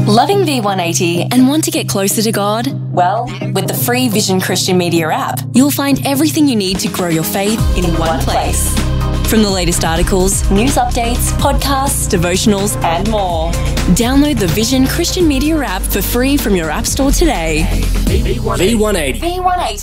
Loving V180 and want to get closer to God? Well, with the free Vision Christian Media app, you'll find everything you need to grow your faith in one place. From the latest articles, news updates, podcasts, devotionals, and more. Download the Vision Christian Media app for free from your app store today. V180. V180.